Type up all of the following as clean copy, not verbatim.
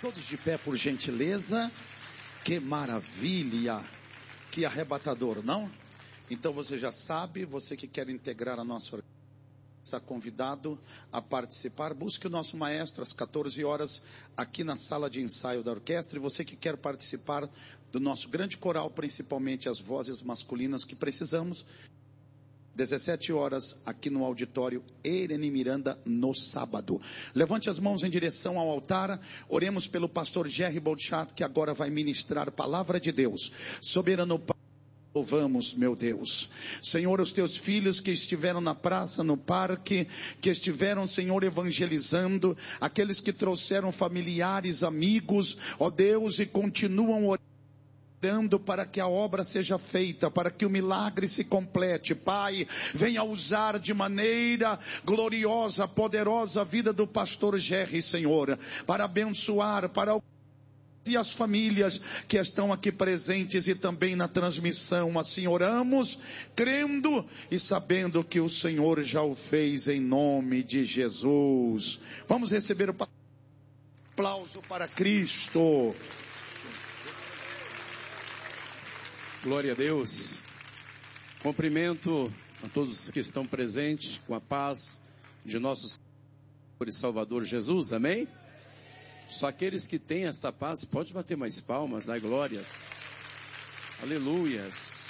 Todos de pé, por gentileza. Que maravilha, que arrebatador, não? Então você já sabe, você que quer integrar a nossa orquestra, está convidado a participar. Busque o nosso maestro às 14 horas aqui na sala de ensaio da orquestra. E você que quer participar do nosso grande coral, principalmente as vozes masculinas que precisamos, 17 horas aqui no auditório Irene Miranda no sábado. Levante as mãos em direção ao altar. Oremos pelo pastor Jerry Bolchat, que agora vai ministrar a palavra de Deus. Soberano Pai, louvamos, meu Deus. Senhor, os teus filhos que estiveram na praça, no parque, que estiveram, Senhor, evangelizando, aqueles que trouxeram familiares, amigos, ó Deus, e continuam orando para que a obra seja feita, para que o milagre se complete. Pai, venha usar de maneira gloriosa, poderosa a vida do pastor Jerry, Senhor, para abençoar, para e as famílias que estão aqui presentes e também na transmissão. Assim oramos, crendo e sabendo que o Senhor já o fez em nome de Jesus. Vamos receber o aplauso para Cristo. Glória a Deus. Cumprimento a todos que estão presentes com a paz de nosso Senhor e Salvador Jesus, amém? Só aqueles que têm esta paz, pode bater mais palmas, ai glórias, aleluias.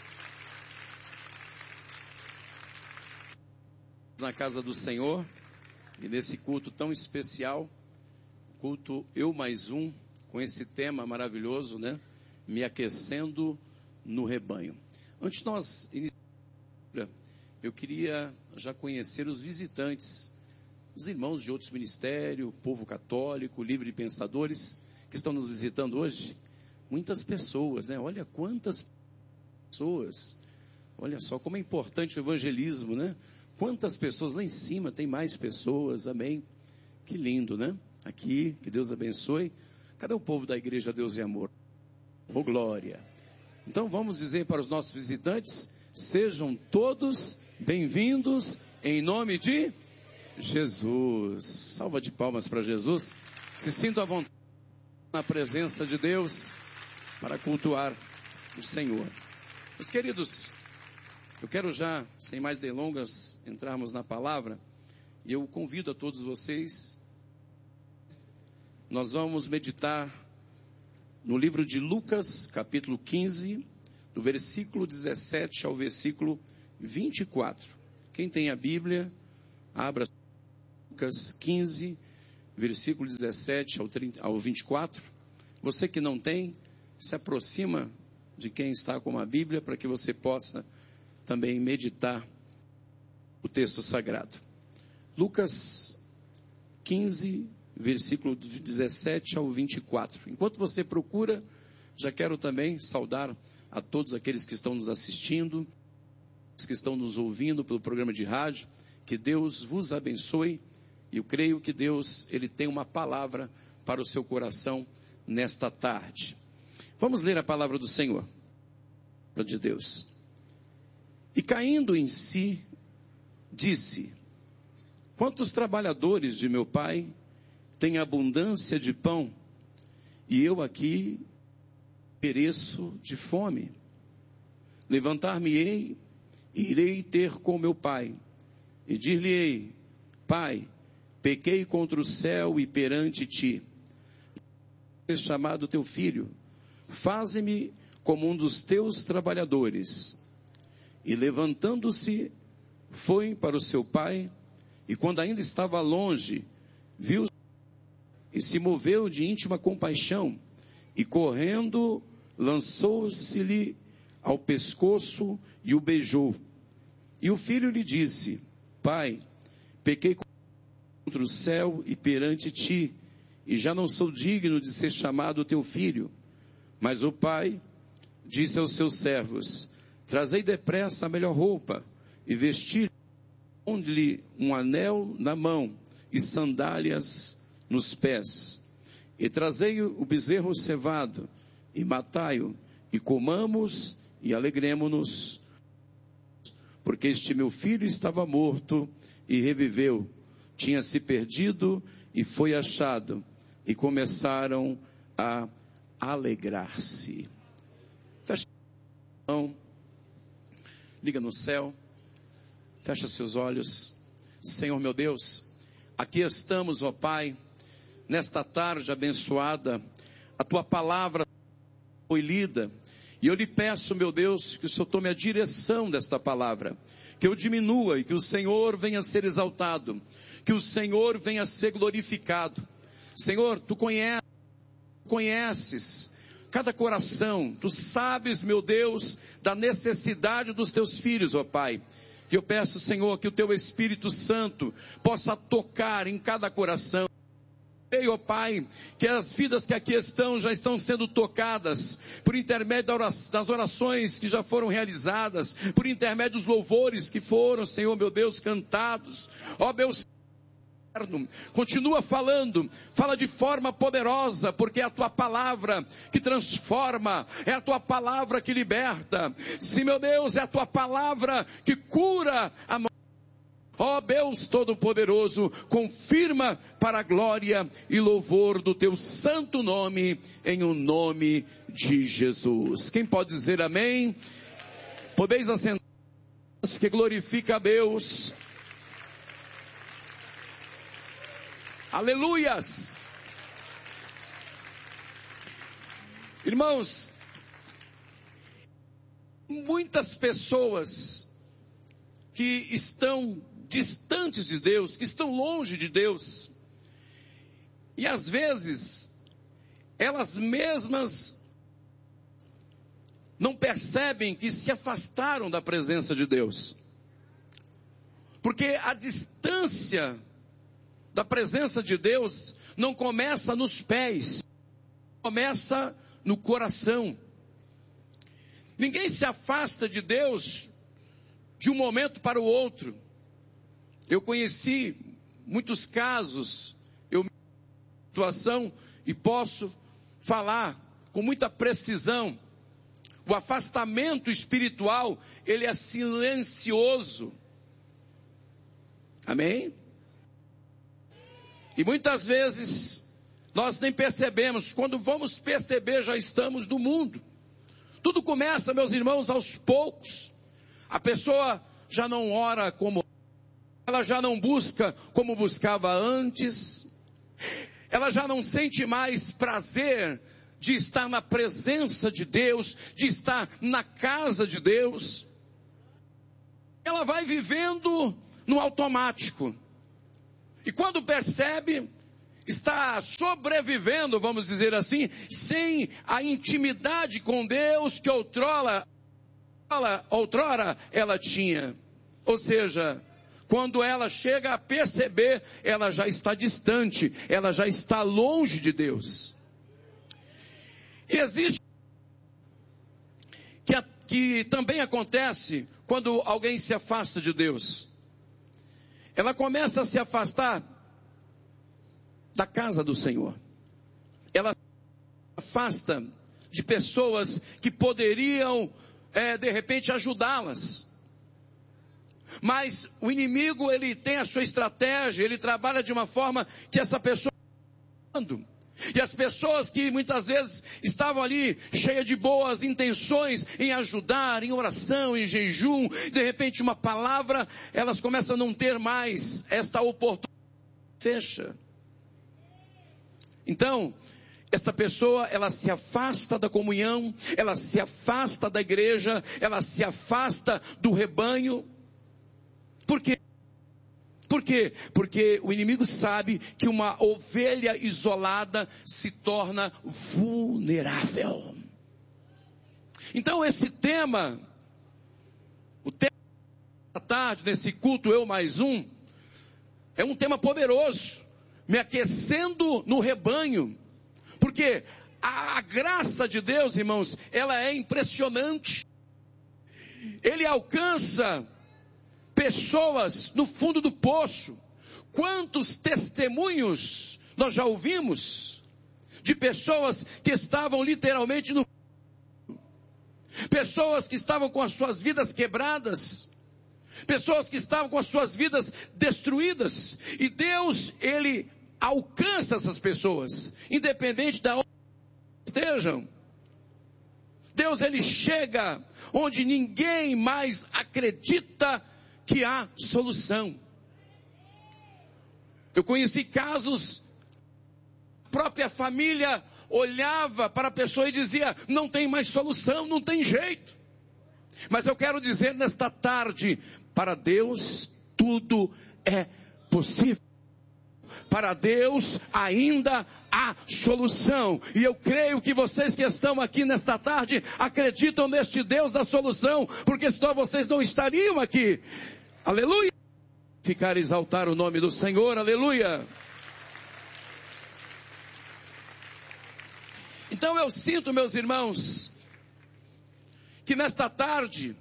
Na casa do Senhor, e nesse culto tão especial, culto Eu Mais Um, com esse tema maravilhoso, né? Me aquecendo no rebanho. Antes de nós iniciar, eu queria já conhecer os visitantes, os irmãos de outros ministérios, povo católico, livre de pensadores, que estão nos visitando hoje. Muitas pessoas, né? Olha quantas pessoas. Olha só como é importante o evangelismo, né? Quantas pessoas lá em cima, tem mais pessoas, amém? Que lindo, né? Aqui, que Deus abençoe. Cadê o povo da igreja Deus e Amor? Oh, glória. Então vamos dizer para os nossos visitantes, sejam todos bem-vindos em nome de Jesus. Salva de palmas para Jesus. Se sintam à vontade na presença de Deus para cultuar o Senhor. Meus queridos, eu quero já, sem mais delongas, entrarmos na palavra. E eu convido a todos vocês, nós vamos meditar no livro de Lucas, capítulo 15, do versículo 17 ao versículo 24. Quem tem a Bíblia, abra Lucas 15, versículo 17 ao 24. Você que não tem, se aproxima de quem está com a Bíblia, para que você possa também meditar o texto sagrado. Lucas 15, versículo 17 ao 24. Enquanto você procura, já quero também saudar a todos aqueles que estão nos assistindo, os que estão nos ouvindo pelo programa de rádio. Que Deus vos abençoe. E eu creio que Deus, Ele tem uma palavra para o seu coração nesta tarde. Vamos ler a palavra do Senhor, de Deus. E caindo em si, disse: quantos trabalhadores de meu pai tem abundância de pão, e eu aqui pereço de fome. Levantar-me-ei e irei ter com meu pai, e dir-lhe-ei: Pai, pequei contra o céu e perante ti. És chamado teu filho, faze-me como um dos teus trabalhadores. E levantando-se, foi para o seu pai, e quando ainda estava longe, viu e se moveu de íntima compaixão, e correndo, lançou-se-lhe ao pescoço e o beijou. E o filho lhe disse: Pai, pequei contra o céu e perante ti, e já não sou digno de ser chamado teu filho. Mas o pai disse aos seus servos: trazei depressa a melhor roupa, e vesti-lhe, ponde-lhe um anel na mão, e sandálias nos pés, e trazei o bezerro cevado, e matai-o, e comamos, e alegremo-nos, porque este meu filho estava morto, e reviveu, tinha se perdido, e foi achado. e começaram a alegrar-se. Fecha a mão, liga no céu, fecha seus olhos. Senhor meu Deus, aqui estamos, ó Pai, nesta tarde abençoada, a Tua palavra foi lida, e eu lhe peço, meu Deus, que o Senhor tome a direção desta palavra, que eu diminua e que o Senhor venha a ser exaltado, que o Senhor venha a ser glorificado. Senhor, Tu conheces cada coração, Tu sabes, meu Deus, da necessidade dos Teus filhos, ó Pai. E eu peço, Senhor, que o Teu Espírito Santo possa tocar em cada coração. Ó Pai, que as vidas que aqui estão já estão sendo tocadas por intermédio das orações que já foram realizadas, por intermédio dos louvores que foram, Senhor meu Deus, cantados. Ó meu Senhor, continua falando, fala de forma poderosa, porque é a Tua palavra que transforma, é a Tua palavra que liberta. Sim, meu Deus, é a Tua palavra que cura a morte. Ó Deus Todo-Poderoso, confirma para a glória e louvor do Teu santo nome, em o nome de Jesus. Quem pode dizer amém? Podeis assentar-vos, que glorifica a Deus. Aleluias! Irmãos, muitas pessoas que estão distantes de Deus, que estão longe de Deus, e às vezes elas mesmas não percebem que se afastaram da presença de Deus, porque a distância da presença de Deus não começa nos pés, começa no coração. Ninguém se afasta de Deus de um momento para o outro. Eu conheci muitos casos, situação, e posso falar com muita precisão. O afastamento espiritual, ele é silencioso. Amém? E muitas vezes nós nem percebemos. Quando vamos perceber, já estamos no mundo. Tudo começa, meus irmãos, aos poucos. A pessoa já não ora como ela, já não busca como buscava antes. Ela já não sente mais prazer de estar na presença de Deus, de estar na casa de Deus. Ela vai vivendo no automático. E quando percebe, está sobrevivendo, vamos dizer assim, sem a intimidade com Deus que outrora ela tinha. Ou seja, quando ela chega a perceber, ela já está distante, ela já está longe de Deus. E existe que também acontece quando alguém se afasta de Deus. Ela começa a se afastar da casa do Senhor. Ela se afasta de pessoas que poderiam, de repente, ajudá-las. Mas o inimigo, ele tem a sua estratégia, ele trabalha de uma forma que essa pessoa... E as pessoas que muitas vezes estavam ali cheias de boas intenções em ajudar, em oração, em jejum, de repente uma palavra, elas começam a não ter mais esta oportunidade. Fecha. Então, essa pessoa, ela se afasta da comunhão, ela se afasta da igreja, ela se afasta do rebanho. Por quê? Por quê? Porque o inimigo sabe que uma ovelha isolada se torna vulnerável. Então esse tema, o tema da tarde, nesse culto Eu Mais Um, é um tema poderoso, me aquecendo no rebanho. Porque a graça de Deus, irmãos, ela é impressionante. Ele alcança pessoas no fundo do poço. Quantos testemunhos nós já ouvimos de pessoas que estavam literalmente no... Pessoas que estavam com as suas vidas quebradas. Pessoas que estavam com as suas vidas destruídas. E Deus, Ele alcança essas pessoas, independente de onde estejam. Deus, ele chega onde ninguém mais acredita que há solução. Eu conheci casos, a própria família olhava para a pessoa e dizia, não tem mais solução, não tem jeito. Mas eu quero dizer nesta tarde, para Deus tudo é possível. Para Deus ainda há solução. E eu creio que vocês que estão aqui nesta tarde acreditam neste Deus da solução, porque senão vocês não estariam aqui. Aleluia. Ficar exaltar o nome do Senhor. Aleluia. Então eu sinto, meus irmãos, que nesta tarde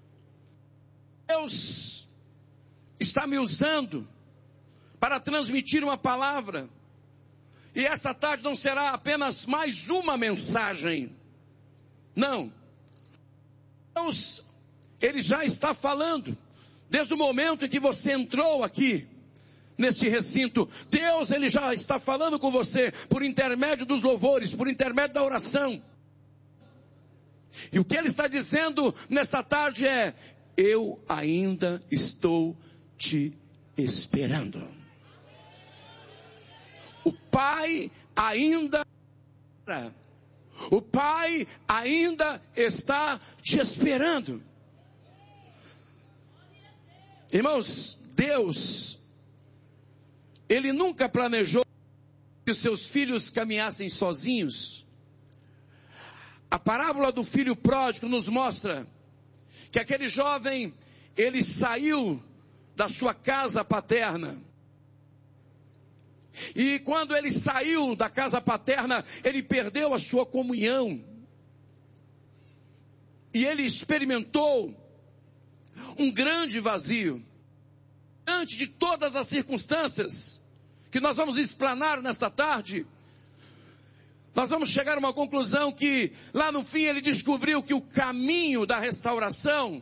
Deus está me usando para transmitir uma palavra. E essa tarde não será apenas mais uma mensagem. Não. Deus, ele já está falando. Desde o momento em que você entrou aqui, neste recinto, Deus, ele já está falando com você, por intermédio dos louvores, por intermédio da oração. E o que ele está dizendo nesta tarde é, eu ainda estou te esperando. O Pai ainda está te esperando. Irmãos, Deus, ele nunca planejou que os seus filhos caminhassem sozinhos. A parábola do filho pródigo nos mostra que aquele jovem, ele saiu da sua casa paterna. E quando ele saiu da casa paterna, ele perdeu a sua comunhão. E ele experimentou um grande vazio. Diante de todas as circunstâncias que nós vamos explanar nesta tarde, nós vamos chegar a uma conclusão que lá no fim ele descobriu que o caminho da restauração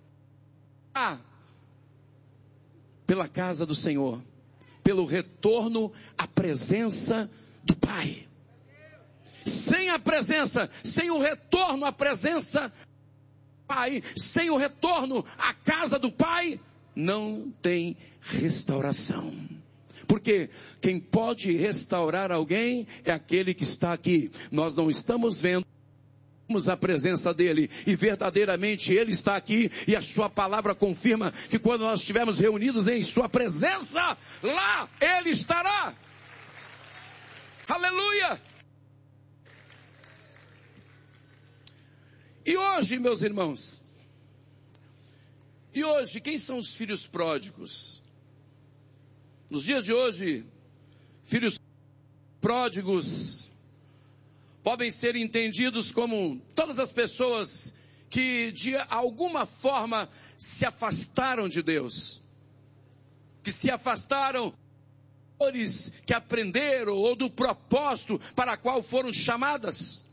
pela casa do Senhor, pelo retorno à presença do Pai. Sem a presença, sem o retorno à presença do Pai, sem o retorno à casa do Pai, não tem restauração. Porque quem pode restaurar alguém é aquele que está aqui. Nós não estamos vendo a presença dele, e verdadeiramente ele está aqui, e a sua palavra confirma que quando nós estivermos reunidos em sua presença, lá ele estará. Aleluia. E hoje, meus irmãos, quem são os filhos pródigos? Nos dias de hoje, filhos pródigos podem ser entendidos como todas as pessoas que de alguma forma se afastaram de Deus, que se afastaram que aprenderam ou do propósito para qual foram chamadas,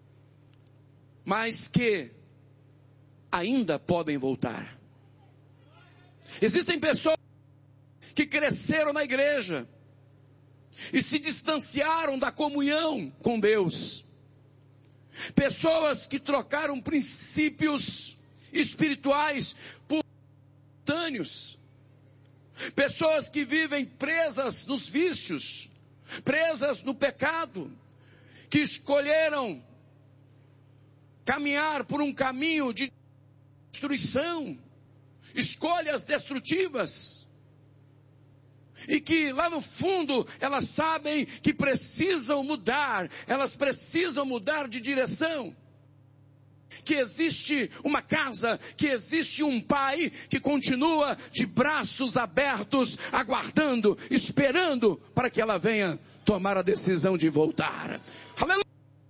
mas que ainda podem voltar. Existem pessoas que cresceram na igreja e se distanciaram da comunhão com Deus. Pessoas que trocaram princípios espirituais por momentâneos. Pessoas que vivem presas nos vícios, presas no pecado, que escolheram caminhar por um caminho de destruição, escolhas destrutivas. E que lá no fundo elas sabem que precisam mudar, elas precisam mudar de direção. Que existe uma casa, que existe um Pai que continua de braços abertos, aguardando, esperando para que ela venha tomar a decisão de voltar. Aleluia!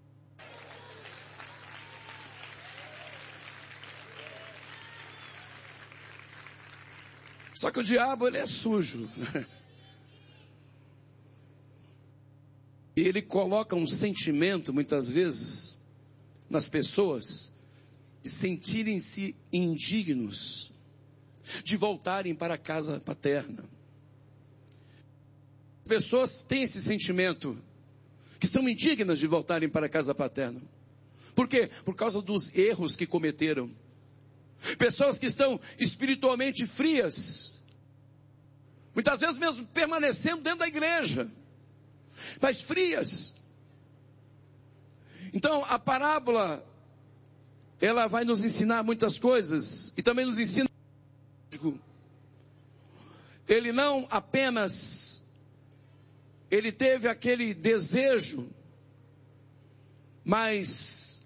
Só que o diabo, ele é sujo. E ele coloca um sentimento, muitas vezes, nas pessoas, de sentirem-se indignos, de voltarem para a casa paterna. pessoas têm esse sentimento, que são indignas de voltarem para a casa paterna. Por quê? Por causa dos erros que cometeram. Pessoas que estão espiritualmente frias, muitas vezes mesmo permanecendo dentro da igreja, mas frias. Então a parábola, ela vai nos ensinar muitas coisas, e também nos ensina, ele não apenas, ele teve aquele desejo, mas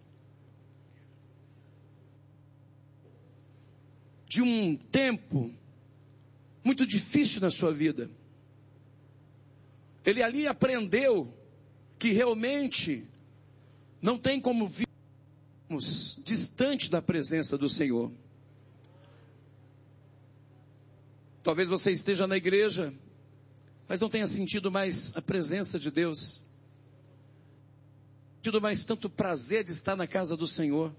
de um tempo muito difícil na sua vida. Ele ali aprendeu que realmente não tem como vivermos distante da presença do Senhor. Talvez você esteja na igreja, mas não tenha sentido mais a presença de Deus, sentido mais tanto prazer de estar na casa do Senhor.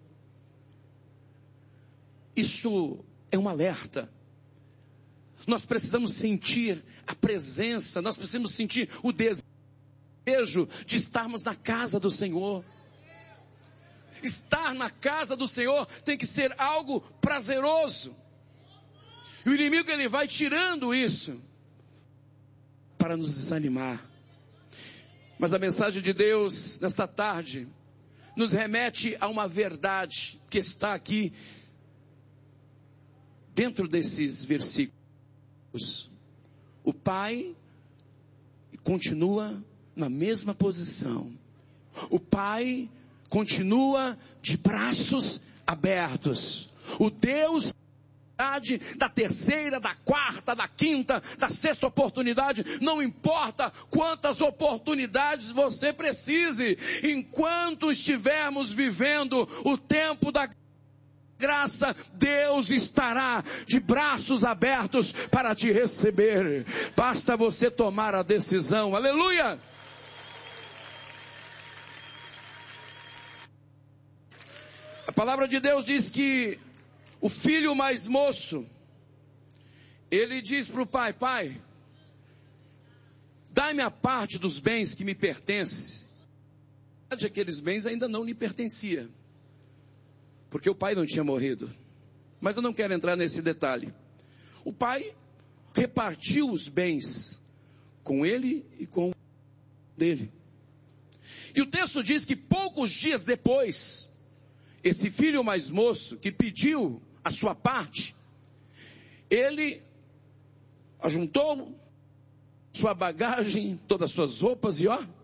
Isso é um alerta. Nós precisamos sentir a presença, nós precisamos sentir o desejo de estarmos na casa do Senhor. Estar na casa do Senhor tem que ser algo prazeroso. E o inimigo, ele vai tirando isso para nos desanimar. Mas a mensagem de Deus nesta tarde nos remete a uma verdade que está aqui dentro desses versículos. O pai continua na mesma posição. O pai continua de braços abertos. O Deus da terceira, da quarta, da quinta, da sexta oportunidade, não importa quantas oportunidades você precise, enquanto estivermos vivendo o tempo da graça, Deus estará de braços abertos para te receber. Basta você tomar a decisão. Aleluia! A palavra de Deus diz que o filho mais moço, ele diz para o pai: pai, dai-me a parte dos bens que me pertencem. Aqueles bens ainda não lhe pertenciam, porque o pai não tinha morrido. Mas eu não quero entrar nesse detalhe. O pai repartiu os bens com ele e com o dele. E o texto diz que poucos dias depois, esse filho mais moço que pediu a sua parte, ele ajuntou sua bagagem, todas as suas roupas e